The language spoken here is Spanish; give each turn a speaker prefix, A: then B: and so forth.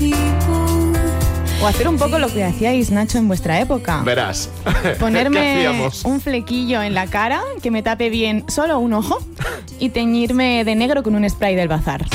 A: O hacer un poco lo que hacíais, Nacho, en vuestra época.
B: Verás.
A: Ponerme un flequillo en la cara que me tape bien solo un ojo y teñirme de negro con un spray del bazar.